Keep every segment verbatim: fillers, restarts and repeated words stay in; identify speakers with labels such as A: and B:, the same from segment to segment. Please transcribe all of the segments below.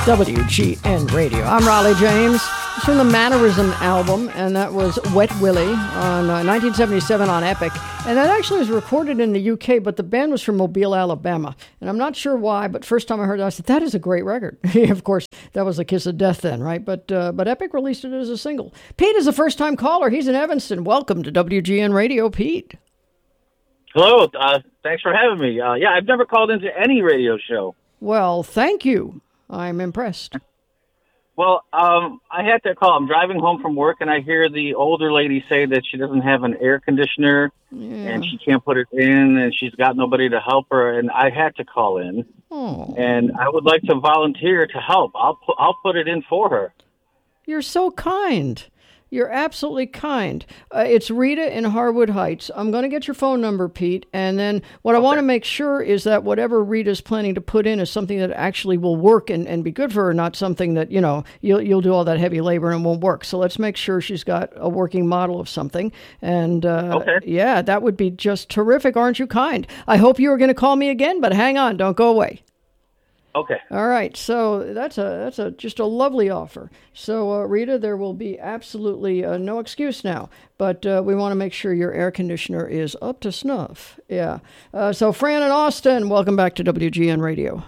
A: W G N Radio. I'm Raleigh James. It's from the Mannerism album, and that was Wet Willie on uh, nineteen seventy-seven on Epic. And that actually was recorded in the U K, but the band was from Mobile, Alabama. And I'm not sure why, but first time I heard it, I said, that is a great record. Of course, that was a kiss of death then, right? But uh, but Epic released it as a single. Pete is a first-time caller. He's in Evanston. Welcome to W G N Radio, Pete.
B: Hello. Uh, thanks for having me. Uh, yeah, I've never called into any radio show.
A: Well, thank you. I'm impressed.
B: Well, um, I had to call. I'm driving home from work, and I hear the older lady say that she doesn't have an air conditioner,
A: Yeah.
B: and she can't put it in, and she's got nobody to help her, and I had to call in.
A: Oh,
B: And I would like to volunteer to help. I'll pu- I'll put it in for her.
A: you're so kind. You're absolutely kind. Uh, it's Rita in Harwood Heights. I'm going to get your phone number, Pete. And then what I want to make sure is that whatever Rita's planning to put in is something that actually will work and, and be good for her, not something that, you know, you'll, you'll do all that heavy labor and it won't work. So let's make sure she's got a working model of something. And uh,
B: Okay.
A: yeah, that would be just terrific. Aren't you kind? I hope you were going to call me again, but hang on. Don't go away.
B: Okay.
A: All right, so that's a that's a just a lovely offer. So uh, Rita, there will be absolutely uh, no excuse now, but uh, we want to make sure your air conditioner is up to snuff. Yeah. Uh, so Fran and Austin, welcome back to W G N Radio.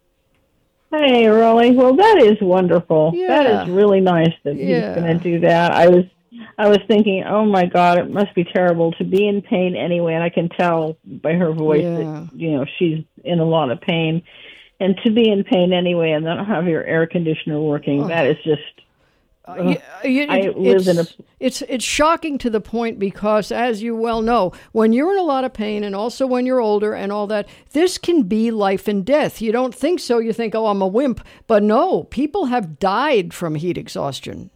C: Hey, Raleigh. Well, that is wonderful.
A: Yeah.
C: That is really nice that he's
A: Yeah.
C: going to do that. I was, I was thinking, oh my God, it must be terrible to be in pain anyway, and I can tell by her voice
A: Yeah.
C: that you know she's in a lot of pain. And to be in pain anyway and not have your air conditioner working, that is just...
A: Uh, you- you-
C: I
A: it-
C: live in a-
A: it's, it's it's shocking to the point because, as you well know, when you're in a lot of pain and also when you're older and all that, this can be life and death. You don't think so. You think, oh, I'm a wimp. But no, people have died from heat exhaustion.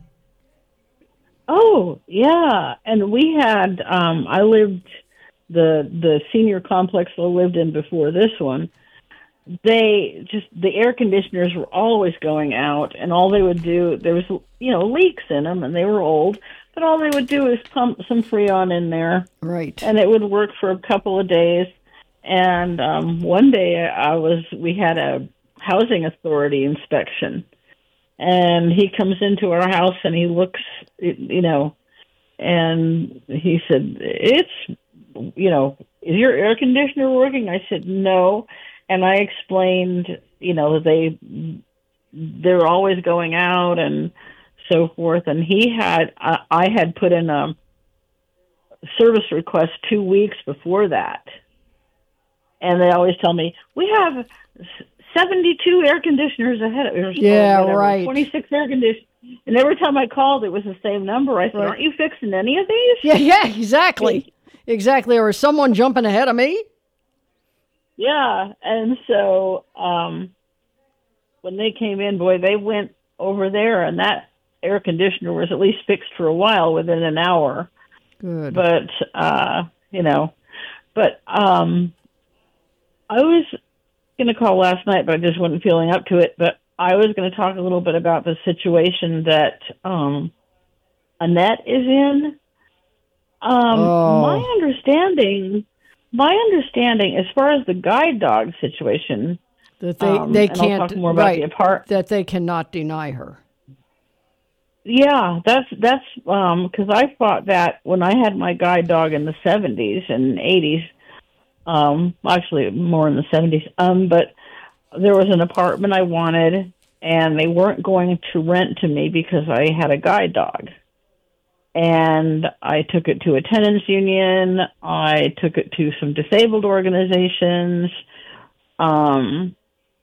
C: Oh, yeah. And we had... Um, I lived... The, the senior complex I lived in before this one, they just, the air conditioners were always going out, and all they would do, there was, you know, leaks in them, and they were old, but all they would do is pump some Freon in there,
A: Right.
C: and it would work for a couple of days. And um, one day I was, we had a housing authority inspection, and he comes into our house and he looks, you know, and he said, it's, you know, is your air conditioner working? I said, no. And I explained, you know, they, they're always going out and so forth. And he had, I, I had put in a service request two weeks before that. And they always tell me, we have seventy-two air conditioners ahead of us.
A: Yeah,
C: whatever,
A: right.
C: twenty-six air conditioners. And every time I called, it was the same number. I said,
A: Right.
C: aren't you fixing any of these?
A: Yeah, yeah, exactly. Exactly. Or is someone jumping ahead of me?
C: Yeah, and so um, when they came in, boy, they went over there, and that air conditioner was at least fixed for a while within an hour.
A: Good.
C: But, uh, you know, but um, I was going to call last night, but I just wasn't feeling up to it. But I was going to talk a little bit about the situation that um, Annette is in. Um,
A: Oh.
C: My understanding... My understanding, as far as the guide dog situation,
A: That they,
C: um,
A: they
C: and I'll
A: can't,
C: talk more about
A: right,
C: the apart.
A: that they cannot deny her.
C: Yeah, that's that's um, because I thought that when I had my guide dog in the seventies and eighties, um, actually more in the seventies. Um, but there was an apartment I wanted, and they weren't going to rent to me because I had a guide dog. And I took it to a tenants union. I took it to some disabled organizations. Um,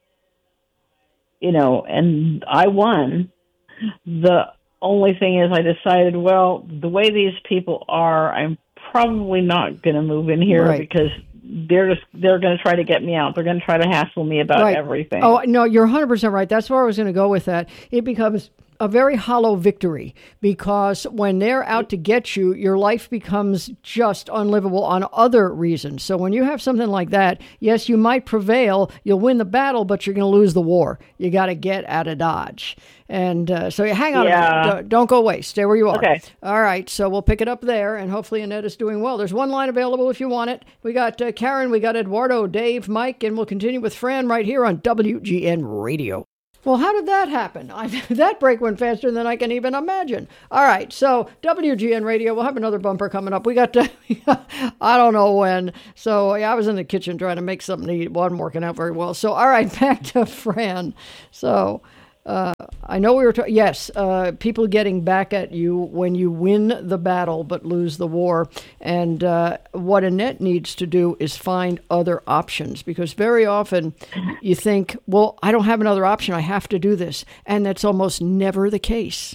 C: you know, and I won. The only thing is I decided, well, the way these people are, I'm probably not going to move in here
A: Right.
C: because they're just, they're going to try to get me out. They're going to try to hassle me about
A: Right.
C: everything.
A: Oh, no, you're one hundred percent right. That's where I was going to go with that. It becomes a very hollow victory because when they're out to get you, your life becomes just unlivable on other reasons. So when you have something like that, yes, you might prevail, you'll win the battle, but you're going to lose the war. You got to get out of Dodge. And uh, so hang on
C: Yeah.
A: a minute. Don't- Don't go away. Stay where you are.
C: Okay.
A: All right. So we'll pick it up there, and hopefully Annette is doing well. There's one line available if you want it. We got uh, Karen, we got Eduardo, Dave, Mike, and we'll continue with Fran right here on W G N Radio. Well, how did that happen? I, that break went faster than I can even imagine. All right, so W G N Radio, we'll have another bumper coming up. We got to, I don't know when. So yeah, I was in the kitchen trying to make something to eat. It wasn't working out very well. So all right, back to Fran. So uh, I know we were talking, yes, uh, people getting back at you when you win the battle but lose the war. And uh, what Annette needs to do is find other options, because very often you think, well, I don't have another option. I have to do this. And that's almost never the case.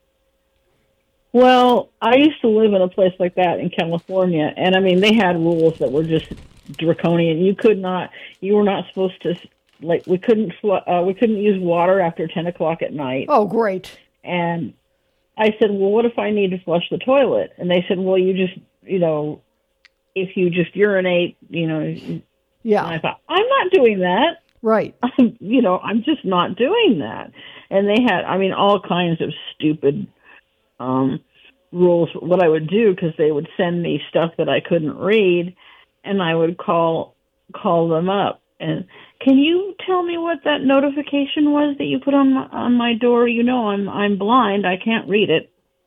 C: Well, I used to live in a place like that in California. And I mean, they had rules that were just draconian. You could not, you were not supposed to, like, we couldn't, uh, we couldn't use water after ten o'clock at night.
A: Oh, great.
C: And I said, well, what if I need to flush the toilet? And they said, well, you just, you know, if you just urinate, you know.
A: Yeah.
C: And I thought, I'm not doing that.
A: Right.
C: I'm, you know, I'm just not doing that. And they had, I mean, all kinds of stupid um, rules, what I would do, because they would send me stuff that I couldn't read, and I would call call them up. And can you tell me what that notification was that you put on my, on my door? You know, I'm I'm blind. I can't read it.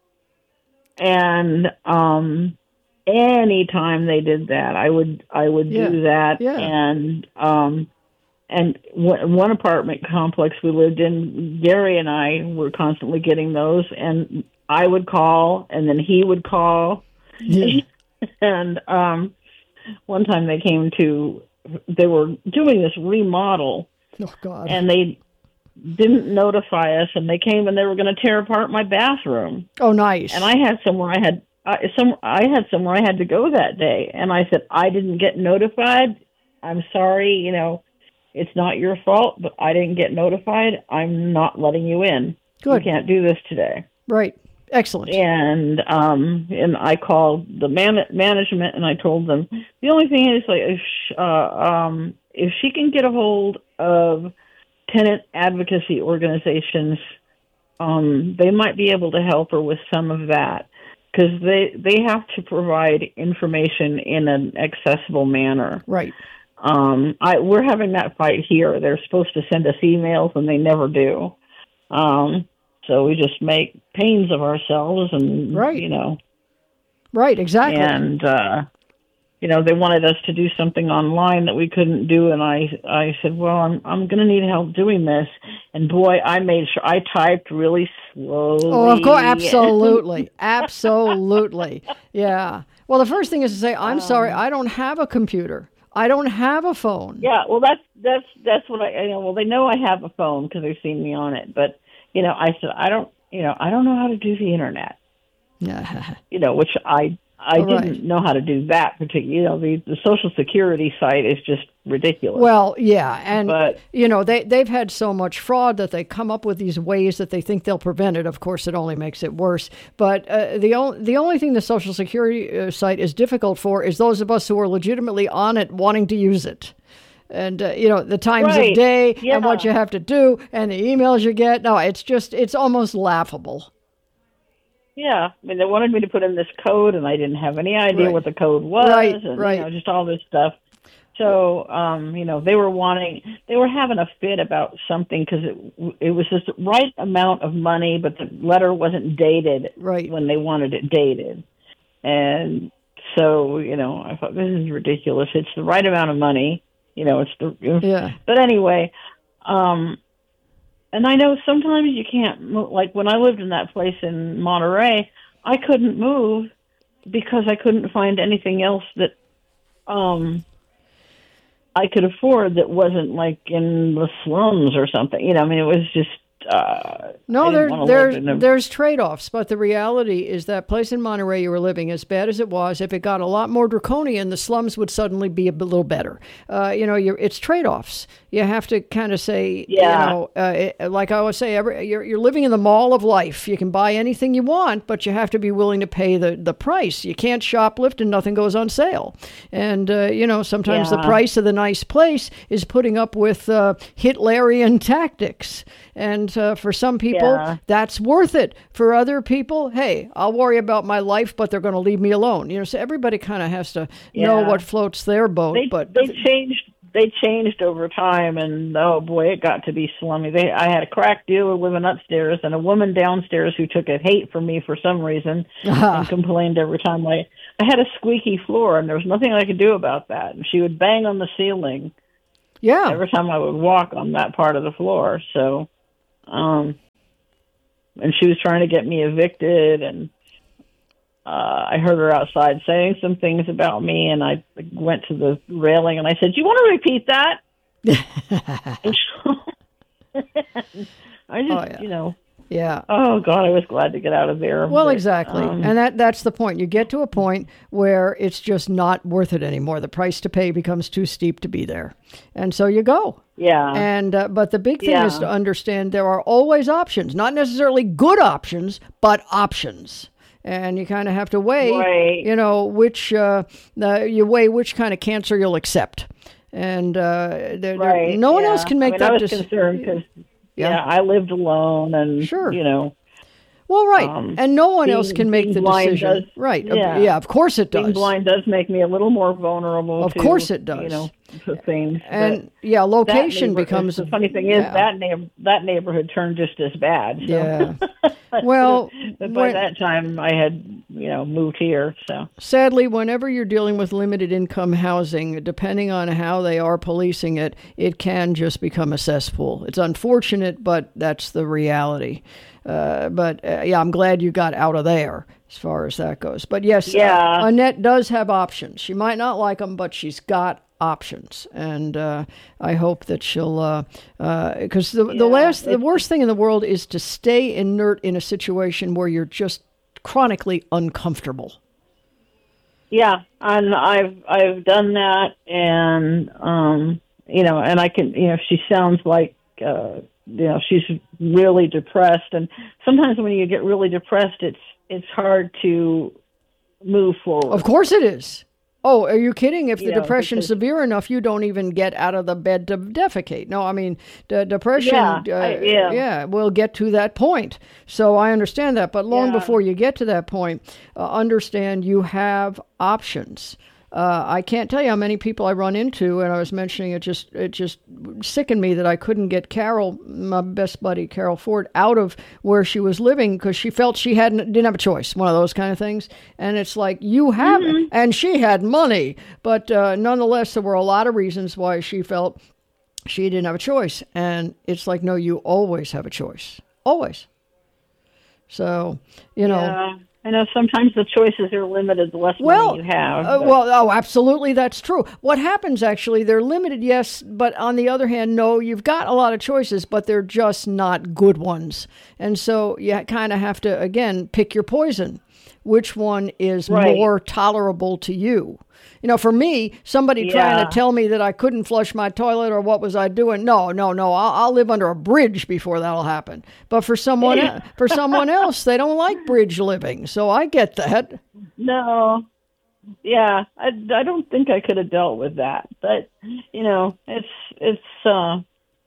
C: And um, anytime they did that, I would I would
A: yeah.
C: do that.
A: Yeah.
C: And um, and w- one apartment complex we lived in, Gary and I were constantly getting those. And I would call, and then he would call.
A: Yeah.
C: And um, one time they came to. They were doing this remodel,
A: oh, God.
C: and they didn't notify us, and they came and they were going to tear apart my bathroom.
A: Oh, nice.
C: And I had somewhere I had I, some I had somewhere I had to go that day, and I said, I didn't get notified. I'm sorry, you know, it's not your fault, but I didn't get notified. I'm not letting you in.
A: Good.
C: You can't do this today.
A: Right. Excellent.
C: And um, and I called the man- management, and I told them the only thing is, like, if uh, um, if she can get a hold of tenant advocacy organizations, um, they might be able to help her with some of that, because they they have to provide information in an accessible manner.
A: Right.
C: Um, I we're having that fight here. They're supposed to send us emails, and they never do. Um, So we just make pains of ourselves, and,
A: right.
C: you know.
A: Right, exactly.
C: And, uh, you know, they wanted us to do something online that we couldn't do, and I I said, well, I'm I'm going to need help doing this. And, boy, I made sure I typed really slowly.
A: Oh, of course, absolutely. Absolutely. Yeah. Well, the first thing is to say, I'm um, sorry, I don't have a computer. I don't have a phone.
C: Yeah, well, that's, that's, that's what I, you know, well, they know I have a phone because they've seen me on it, but. You know, I said, I don't, you know, I don't know how to do the internet.
A: Yeah.
C: You know, which I, I
A: All
C: didn't
A: right.
C: know how to do that particular. You know, the, the Social Security site is just ridiculous.
A: Well, yeah, and
C: but,
A: you know, they they've had so much fraud that they come up with these ways that they think they'll prevent it. Of course, it only makes it worse. But uh, the only the only thing the Social Security uh, site is difficult for is those of us who are legitimately on it, wanting to use it. And, uh, you know, the times
C: right.
A: of day
C: yeah.
A: and what you have to do and the emails you get. No, it's just, it's almost laughable.
C: Yeah. I mean, they wanted me to put in this code, and I didn't have any idea
A: right.
C: what the code was.
A: Right,
C: and,
A: right.
C: you know, just all this stuff. So, um, you know, they were wanting, they were having a fit about something because it, it was just the right amount of money, but the letter wasn't dated
A: right.
C: when they wanted it dated. And so, you know, I thought, this is ridiculous. It's the right amount of money. You know, it's the,
A: yeah.
C: But anyway, um, and I know sometimes you can't move. Like when I lived in that place in Monterey, I couldn't move because I couldn't find anything else that, um, I could afford that wasn't like in the slums or something. You know, I mean, it was just, uh,
A: no, there, there's,
C: a...
A: there's trade-offs, but the reality is that place in Monterey you were living, as bad as it was, if it got a lot more draconian, the slums would suddenly be a little better. Uh, you know, you're, it's trade-offs. You have to kind of say,
C: yeah.
A: you know, uh, it, like I always say, every, you're, you're living in the mall of life. You can buy anything you want, but you have to be willing to pay the, the price. You can't shoplift and nothing goes on sale. And, uh, you know, sometimes
C: yeah.
A: the price of the nice place is putting up with uh, Hitlerian tactics. And uh, for some people,
C: yeah.
A: that's worth it. For other people, hey, I'll worry about my life, but they're going to leave me alone. You know, so everybody kind of has to
C: yeah.
A: know what floats their boat.
C: They,
A: but
C: they changed they changed over time, and oh boy, it got to be slummy. They, I had a crack dealer living upstairs, and a woman downstairs who took a hate for me for some reason and complained every time I, I had a squeaky floor, and there was nothing I could do about that. And she would bang on the ceiling.
A: Yeah.
C: Every time I would walk on that part of the floor. So, um, and she was trying to get me evicted, and uh, I heard her outside saying some things about me, and I went to the railing and I said, "Do you want to repeat that?" I just, oh, yeah. you know.
A: Yeah.
C: Oh God, I was glad to get out of there.
A: Well,
C: but,
A: exactly.
C: Um,
A: and that that's the point. You get to a point where it's just not worth it anymore. The price to pay becomes too steep to be there. And so you go.
C: Yeah.
A: And uh, but the big thing
C: yeah.
A: is to understand there are always options, not necessarily good options, but options. And you kind of have to weigh,
C: right.
A: you know, which uh, uh, you weigh which kind of cancer you'll accept. And uh, there,
C: right.
A: there, no one
C: yeah.
A: else can make
C: I mean,
A: that
C: I was
A: decision.
C: concerned because Yeah. yeah, I lived alone, and
A: sure.
C: you know.
A: Well, right,
C: um,
A: and no one
C: being,
A: else can make the decision.
C: Does,
A: right?
C: Yeah.
A: yeah, of course it does.
C: Being blind does make me a little more vulnerable.
A: Of
C: to,
A: course it does.
C: You know, to things.
A: And yeah, location becomes.
C: The funny thing is
A: yeah.
C: that na- that neighborhood turned just as bad. So.
A: Yeah. Well,
C: but by
A: when,
C: that time I had you know moved here. So
A: sadly, whenever you're dealing with limited income housing, depending on how they are policing it, it can just become a cesspool. It's unfortunate, but that's the reality. Uh, but uh, yeah, I'm glad you got out of there as far as that goes. But yes,
C: yeah.
A: uh, Annette does have options. She might not like them, but she's got options. And uh, I hope that she'll, because uh, uh, the,
C: yeah,
A: the last, the worst thing in the world is to stay inert in a situation where you're just chronically uncomfortable.
C: Yeah, and I've I've done that, and um, you know, and I can, you know, she sounds like. Uh, you know, she's really depressed, and sometimes when you get really depressed, it's it's hard to move forward.
A: Of course it is. Oh, are you kidding? If the
C: you know,
A: depression's
C: because,
A: severe enough, you don't even get out of the bed to defecate. No, I mean, the depression,
C: yeah,
A: uh,
C: I, yeah.
A: yeah, will get to that point. So I understand that. But long
C: yeah.
A: before you get to that point, uh, understand you have options. Uh, I can't tell you how many people I run into, and I was mentioning it just it just sickened me that I couldn't get Carol, my best buddy, Carol Ford, out of where she was living because she felt she hadn't didn't have a choice, one of those kind of things. And it's like, you have
C: mm-hmm.
A: it. And she had money. But uh, nonetheless, there were a lot of reasons why she felt she didn't have a choice. And it's like, no, you always have a choice. Always. So, you know.
C: Yeah. I know sometimes the choices are limited, the less
A: well,
C: money you have.
A: Uh, well, oh, absolutely, that's true. What happens, actually, they're limited, yes, but on the other hand, no, you've got a lot of choices, but they're just not good ones. And so you kind of have to, again, pick your poison. Which one is
C: right.
A: more tolerable to you? You know, for me, somebody
C: yeah.
A: trying to tell me that I couldn't flush my toilet or what was I doing? No, no, no. I'll, I'll live under a bridge before that'll happen. But for someone, yeah. for someone else, they don't like bridge living. So I get that.
C: No, yeah, I, I don't think I could have dealt with that. But you know, it's it's uh,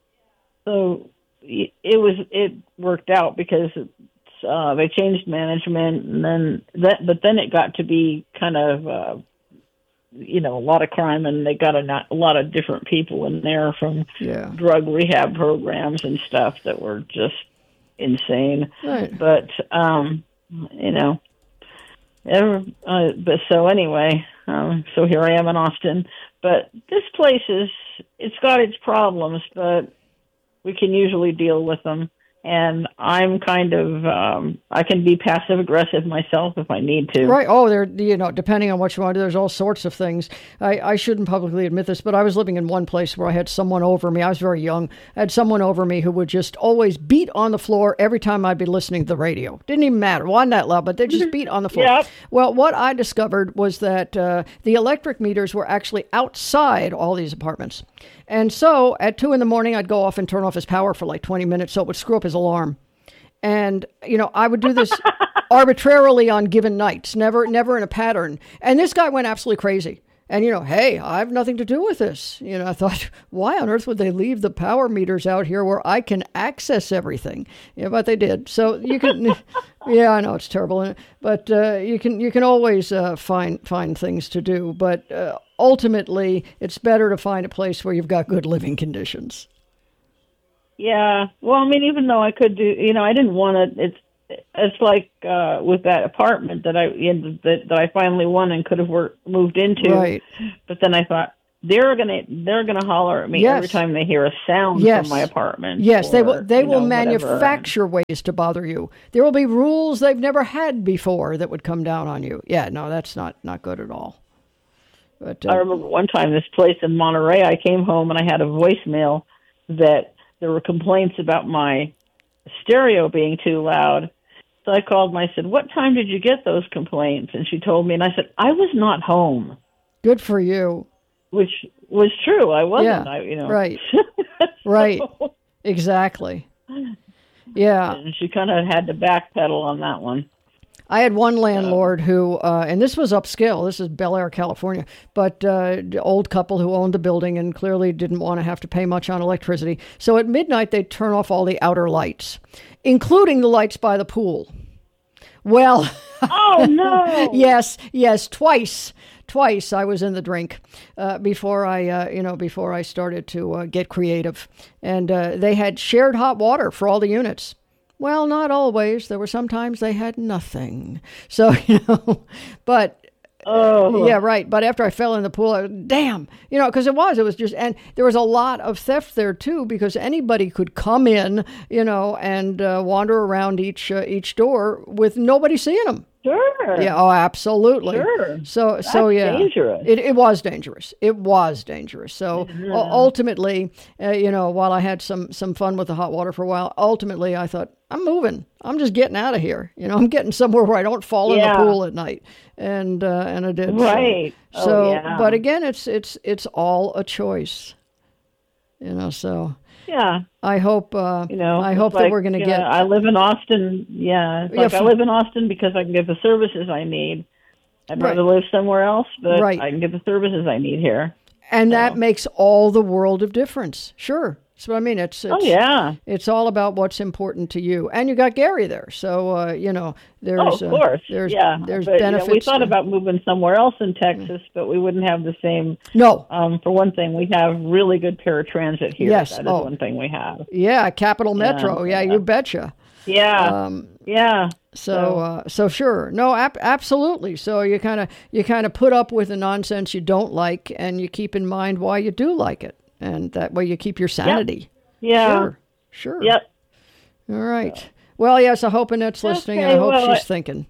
C: so it was it worked out because it's, uh, they changed management, and then that, but then it got to be kind of. Uh, you know, a lot of crime, and they got a, not, a lot of different people in there from
A: yeah.
C: drug rehab programs and stuff that were just insane.
A: Right.
C: But, um, you know, ever, uh, but so anyway, um, so here I am in Austin. But this place is, it's got its problems, but we can usually deal with them. And I'm kind of, um, I can be passive aggressive myself if I need to.
A: Right. Oh, there, you know, depending on what you want to do, there's all sorts of things. I, I shouldn't publicly admit this, but I was living in one place where I had someone over me. I was very young. I had someone over me who would just always beat on the floor every time I'd be listening to the radio. Didn't even matter. Wasn't that loud, but they just beat on the floor.
C: Yep.
A: Well, what I discovered was that uh, the electric meters were actually outside all these apartments. And so at two in the morning, I'd go off and turn off his power for like twenty minutes so it would screw up his alarm. And, you know, I would do this arbitrarily on given nights, never never in a pattern. And this guy went absolutely crazy. And, you know, hey, I have nothing to do with this. You know, I thought, why on earth would they leave the power meters out here where I can access everything? Yeah, but they did. So you can, yeah, I know it's terrible, but uh, you can you can always uh, find find things to do. But uh, ultimately, it's better to find a place where you've got good living conditions.
C: Yeah. Well, I mean, even though I could do, you know, I didn't want to. It's it's like uh, with that apartment that I in, that, that I finally won and could have worked, moved into.
A: Right.
C: But then I thought they're gonna they're gonna holler at me
A: yes.
C: every time they hear a sound
A: yes.
C: from my apartment.
A: Yes,
C: or,
A: they will. They will
C: know,
A: manufacture ways to bother you. There will be rules they've never had before that would come down on you. Yeah, no, that's not not good at all. But uh,
C: I remember one time this place in Monterey, I came home and I had a voicemail that there were complaints about my stereo being too loud. So I called and I said, "What time did you get those complaints?" And she told me, and I said, "I was not home."
A: Good for you.
C: Which was true. I wasn't.
A: Yeah,
C: I, you know.
A: right. Right. Exactly. Yeah.
C: And she kind of had to backpedal on that one.
A: I had one landlord who, uh, and this was upscale. This is Bel Air, California, but uh, the old couple who owned the building and clearly didn't want to have to pay much on electricity. So at midnight, they'd turn off all the outer lights, including the lights by the pool. Well,
C: oh no!
A: yes, yes, twice, twice I was in the drink uh, before I, uh, you know, before I started to uh, get creative, and uh, they had shared hot water for all the units. Well, not always. There were sometimes they had nothing. So you know, but.
C: Oh.
A: Yeah, right. But after I fell in the pool, I was, damn, you know, because it was, it was just, and there was a lot of theft there too, because anybody could come in, you know, and uh, wander around each uh, each door with nobody seeing them.
C: Sure.
A: Yeah. Oh, absolutely.
C: Sure.
A: So,
C: That's
A: so yeah,
C: dangerous.
A: It it was dangerous. It was dangerous. So
C: Mm-hmm.
A: uh, ultimately, uh, you know, while I had some some fun with the hot water for a while, ultimately I thought, I'm moving. I'm just getting out of here. You know, I'm getting somewhere where I don't fall
C: Yeah.
A: in the pool at night. And uh, and I did.
C: Right.
A: So,
C: Oh,
A: so
C: yeah.
A: but again, it's it's it's all a choice. You know, so
C: Yeah.
A: I hope uh,
C: You know,
A: I
C: it's
A: hope
C: like,
A: that we're going to
C: you
A: get.
C: know, I live in Austin. Yeah. It's
A: Yeah,
C: like I
A: f-
C: live in Austin because I can get the services I need. I'd
A: Right.
C: rather live somewhere else, but
A: Right.
C: I can get the services I need here.
A: And that
C: So.
A: makes all the world of difference. Sure. So I mean, it's, it's
C: Oh, yeah.
A: it's all about what's important to you. And you got Gary there, so uh, you know there's
C: Oh, of course.
A: uh, there's
C: yeah.
A: there's
C: but,
A: benefits.
C: You know, we thought
A: to-
C: about moving somewhere else in Texas, but we wouldn't have the same.
A: no.
C: Um, for one thing, we have really good paratransit here.
A: Yes.
C: That is
A: Oh.
C: one thing we have.
A: Yeah, Capital Metro. Yeah,
C: yeah.
A: you betcha.
C: Yeah.
A: Um,
C: yeah.
A: So,
C: So-
A: uh, so sure, no, ab- absolutely. So you kind of you kind of put up with the nonsense you don't like, and you keep in mind why you do like it, and that way you keep your sanity.
C: Yeah.
A: Sure, sure.
C: Yep.
A: All right. Well, yes, I hope Annette's listening, and I
C: Okay,
A: hope
C: well,
A: she's
C: I-
A: thinking.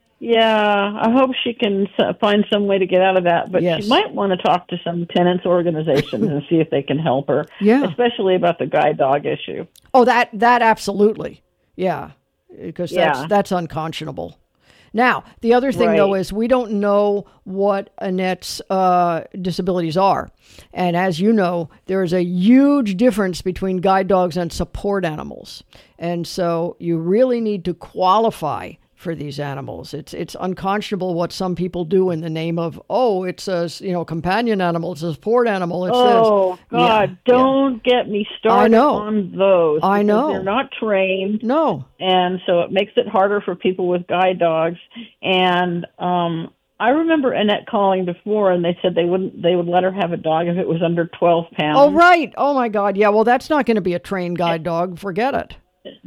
C: Yeah, I hope she can s- find some way to get out of that. But
A: Yes.
C: she might want to talk to some tenants organizations and see if they can help her.
A: Yeah.
C: Especially about the guide dog issue.
A: Oh, that that absolutely, yeah, because that's
C: Yeah.
A: that's unconscionable. Now, the other thing though
C: Right.
A: is we don't know what Annette's uh, disabilities are, and as you know, there is a huge difference between guide dogs and support animals, and so you really need to qualify for these animals. It's it's unconscionable what some people do in the name of, oh, it's a you know companion animal, it's a support animal, it's
C: Oh,
A: this.
C: God,
A: Yeah,
C: don't get me started
A: I know.
C: on those.
A: I
C: because
A: know.
C: They're not trained,
A: yeah. No.
C: and so it makes it harder for people with guide dogs. And um, I remember Annette calling before, and they said they wouldn't. They would let her have a dog if it was under twelve pounds.
A: Oh, right. Oh, my God. Yeah, well, that's not going to be a trained guide dog. Forget it.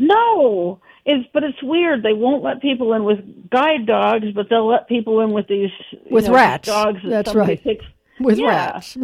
C: No, it's but it's weird. They won't let people in with guide dogs, but they'll let people in with these you
A: With
C: know,
A: rats.
C: dogs. That
A: That's
C: somebody
A: right.
C: Picks.
A: With
C: Yeah.
A: rats.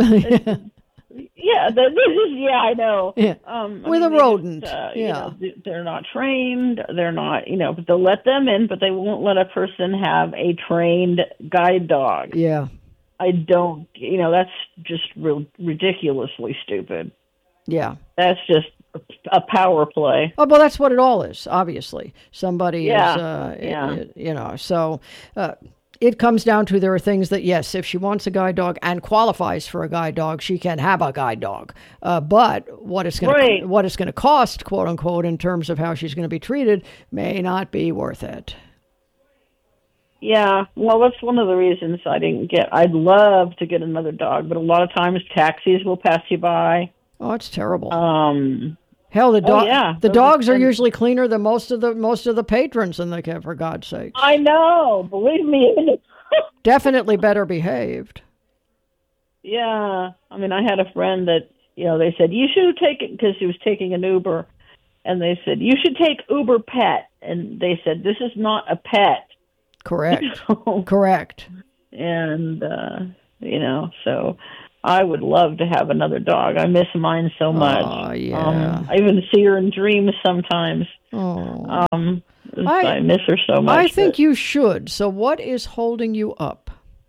C: Yeah, the, yeah, I know.
A: Yeah.
C: Um, I
A: With
C: mean,
A: a
C: they just,
A: rodent.
C: uh, you
A: Yeah.
C: know, th- they're not trained. They're not, you know, but they'll let them in, but they won't let a person have a trained guide dog.
A: Yeah.
C: I don't, you know, that's just real ridiculously stupid.
A: Yeah.
C: That's just a power play.
A: Oh, well, that's what it all is, obviously. Somebody
C: Yeah.
A: is, uh,
C: Yeah.
A: i- i- you know, so uh, it comes down to there are things that, yes, if she wants a guide dog and qualifies for a guide dog, she can have a guide dog. Uh, but what it's going
C: Right.
A: to what it's going to cost, quote unquote, in terms of how she's going to be treated, may not be worth it.
C: Yeah, well, that's one of the reasons I didn't get. I'd love to get another dog, but a lot of times taxis will pass you by.
A: Oh, it's terrible.
C: Um,
A: Hell, the dog.
C: oh, yeah.
A: The
C: Those
A: dogs
C: are,
A: are usually cleaner than most of the most of the patrons in the camp. For God's sake.
C: I know. Believe me.
A: Definitely better behaved.
C: Yeah, I mean, I had a friend that you know they said you should take it because he was taking an Uber, and they said you should take Uber Pet, and they said this is not a pet.
A: Correct. Correct.
C: And uh, you know, so. I would love to have another dog. I miss mine so much.
A: Oh, yeah.
C: Um, I even see her in dreams sometimes.
A: Oh.
C: Um,
A: I,
C: I miss her so much.
A: I think
C: but,
A: you should. So what is holding you up?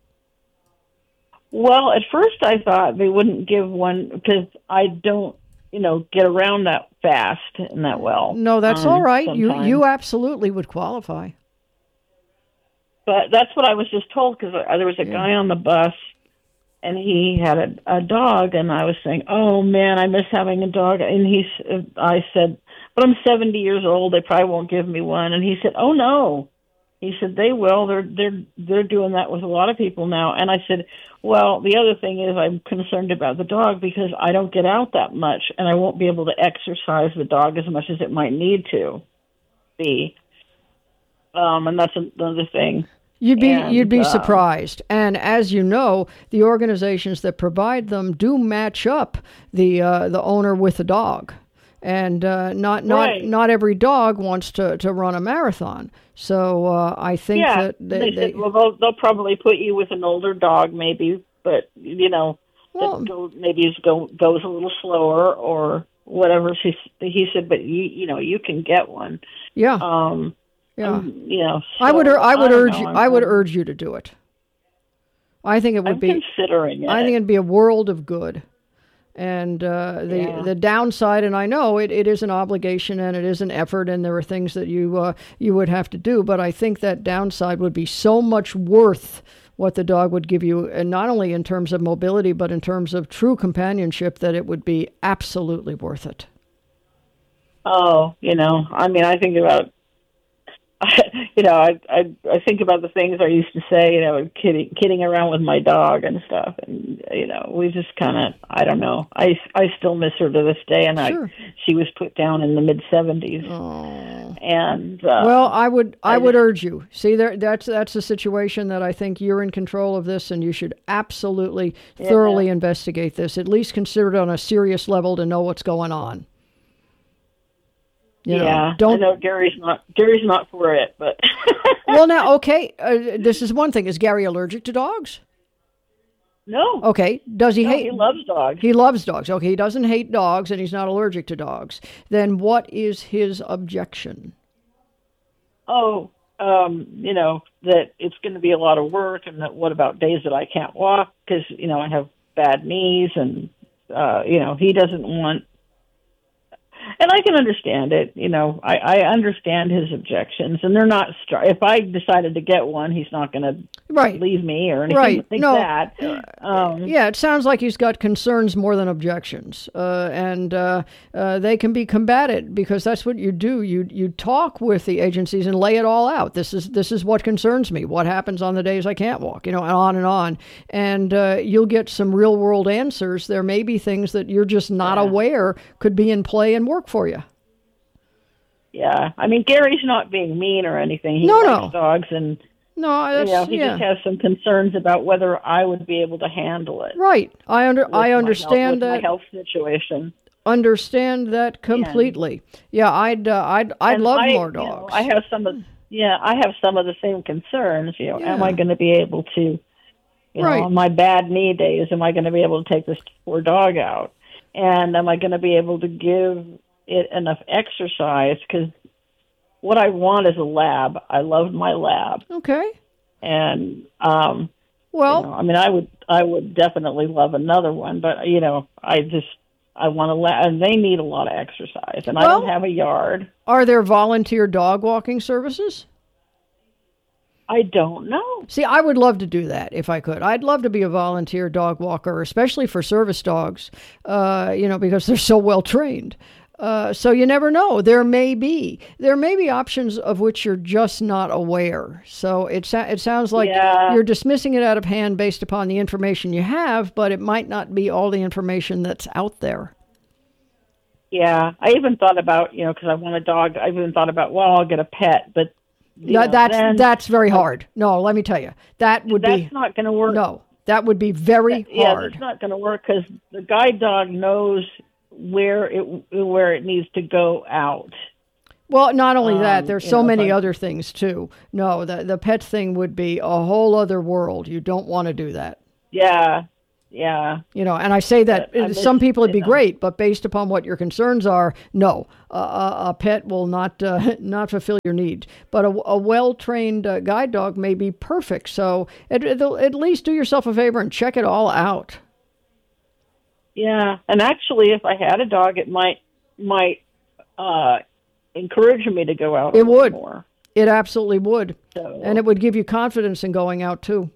C: Well, at first I thought they wouldn't give one because I don't, you know, get around that fast and that well.
A: No, that's
C: um,
A: all right.
C: sometimes.
A: You you absolutely would qualify.
C: But that's what I was just told because there was a
A: Yeah.
C: guy on the bus. And he had a, a dog, and I was saying, "Oh man, I miss having a dog." And he, I said, "But I'm seventy years old. They probably won't give me one." And he said, "Oh no," he said, "They will. They're they're they're doing that with a lot of people now." And I said, "Well, the other thing is, I'm concerned about the dog because I don't get out that much, and I won't be able to exercise the dog as much as it might need to be." Um, and that's another thing.
A: You'd be
C: And,
A: you'd be
C: uh,
A: surprised, and as you know, the organizations that provide them do match up the uh, the owner with the dog, and uh, not not
C: Right.
A: not every dog wants to, to run a marathon. So uh, I think
C: Yeah,
A: that they,
C: they,
A: they
C: said, well, they'll, they'll probably put you with an older dog, maybe, but you know,
A: Well-
C: that go, maybe it go, goes a little slower or whatever. She, he said, but you, you know, you can get one.
A: yeah
C: Um,
A: yeah.
C: um, you know,
A: I would
C: so,
A: I would
C: don't
A: urge
C: know,
A: you,
C: I'm-
A: I would
C: I'm-
A: urge you to do it. I think it would
C: I'm
A: be
C: considering it.
A: I think it'd be a world of good. And uh, the
C: Yeah.
A: the downside, and I know it, it is an obligation and it is an effort, and there are things that you uh, you would have to do. But I think that downside would be so much worth what the dog would give you, and not only in terms of mobility, but in terms of true companionship, that it would be absolutely worth it.
C: Oh, you know, I mean, I think about, you know, I, I I think about the things I used to say, you know, kidding kidding around with my dog and stuff, and you know, we just kind of, I don't know, I, I still miss her to this day, and
A: Sure.
C: I she was put down in the mid seventies,
A: Oh.
C: and uh,
A: Well, I would I,
C: I
A: would
C: just-
A: urge you. See, there that's that's a situation that I think you're in control of this, and you should absolutely thoroughly investigate this. At least consider it on a serious level to know what's going on. You know,
C: yeah, I
A: don't.
C: know Gary's not Gary's not for it, but
A: Well, now, okay, uh, this is one thing. Is Gary allergic to dogs?
C: no,
A: Okay, does he
C: no,
A: hate?
C: he loves dogs.
A: He loves dogs. Okay, he doesn't hate dogs, and he's not allergic to dogs. Then what is his objection?
C: Oh, um, you know, that it's going to be a lot of work, and that what about days that I can't walk because, you know, I have bad knees, and, uh, you know, he doesn't want, and I can understand it, you know, I, I understand his objections, and they're not, str- if I decided to get one, he's not going to
A: Right.
C: leave me or anything
A: Right.
C: like
A: No.
C: that. Um,
A: Yeah, it sounds like he's got concerns more than objections, uh, and uh, uh, they can be combated because that's what you do. You you talk with the agencies and lay it all out. This is this is what concerns me. What happens on the days I can't walk? You know, and on and on. And uh, you'll get some real world answers. There may be things that you're just not
C: Yeah.
A: aware could be in play and work for you.
C: yeah, I mean, Gary's not being mean or anything. He
A: No,
C: likes
A: no.
C: dogs, and
A: No, that's
C: you know, he
A: yeah.
C: just has some concerns about whether I would be able to handle it.
A: Right. I under
C: with
A: I
C: my
A: understand
C: health, with
A: that.
C: my health situation.
A: Understand that completely. Yeah, I'd uh, I'd I'd
C: And
A: love
C: I,
A: more
C: you know,
A: dogs.
C: I have some of yeah, I have some of the same concerns. You know, am
A: Yeah.
C: I going to be able to, you
A: Right.
C: know, on my bad knee days, am I going to be able to take this poor dog out? And am I going to be able to give it enough exercise? Because what I want is a lab. I love my lab,
A: Okay.
C: and um,
A: Well,
C: you know, I mean, I would, I would definitely love another one, but you know, I just, I want to, la- and they need a lot of exercise, and I
A: Well-
C: don't have a yard.
A: are there volunteer dog walking services?
C: I don't know.
A: See, I would love to do that if I could. I'd love to be a volunteer dog walker, especially for service dogs, uh, you know, because they're so well trained. Uh, so you never know. There may be there may be options of which you're just not aware. So it it sounds like
C: Yeah.
A: you're dismissing it out of hand based upon the information you have, but it might not be all the information that's out there.
C: Yeah, I even thought about, you know, because I want a dog, I even thought about, well, I'll get a pet, but you
A: No,
C: know,
A: that's
C: then
A: that's very hard. No, let me tell you, that would
C: that's
A: be
C: not going to work.
A: no, that would be very
C: Yeah,
A: hard.
C: that's not going to work because the guide dog knows where it where it needs to go out.
A: Well, not only that,
C: Um,
A: there's
C: you
A: so
C: know,
A: many
C: but-
A: other things too. No, the the pet thing would be a whole other world. You don't want to do that.
C: Yeah, yeah.
A: You know, and I say that
C: But I
A: uh,
C: miss-
A: some people would be
C: you know.
A: great, but based upon what your concerns are, no, uh, a, a pet will not uh, not fulfill your needs. But a, a well-trained uh, guide dog may be perfect. So at, at least do yourself a favor and check it all out.
C: Yeah, and actually, if I had a dog, it might might uh, encourage me to go out.
A: It
C: a little
A: would.
C: more.
A: It absolutely would,
C: So,
A: and it would give you confidence in going out too.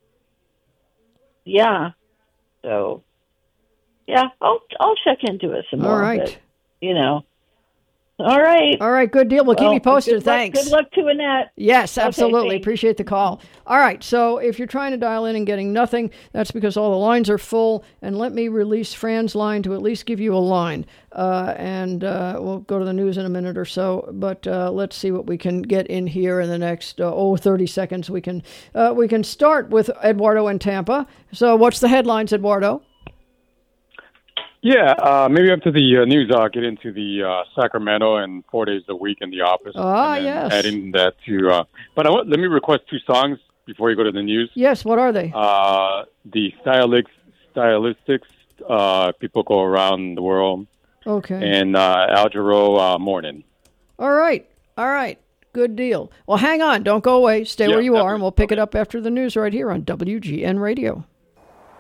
C: yeah. So, yeah, I'll I'll check into it some more.
A: All right,
C: but, you know. All right.
A: all right, good deal. Well, keep
C: Well,
A: me posted.
C: good luck-
A: Thanks.
C: Good luck to Annette.
A: Yes, absolutely.
C: thanks.
A: Appreciate the call. All right. So if you're trying to dial in and getting nothing, that's because all the lines are full. And let me release Fran's line to at least give you a line. Uh, and uh, we'll go to the news in a minute or so. But uh, let's see what we can get in here in the next, uh, oh, thirty seconds. We can, uh, we can start with Eduardo in Tampa. So what's the headlines, Eduardo?
D: Yeah, uh, maybe after the uh, news, I'll get into the uh, Sacramento and four days a week in the office.
A: Ah,
D: and then
A: yes.
D: Adding that to, uh, but I want, let me request two songs before you go to the news.
A: Yes, what are they?
D: Uh, the stylistics, stylistics, uh, people go around the world,
A: Okay.
D: and uh, Al Jarreau, uh, Morning.
A: All right. All right. Good deal. Well, hang on. Don't go away. Stay
D: Yeah,
A: where you are,
D: definitely.
A: and we'll pick it
D: Okay.
A: up after the news right here on W G N Radio.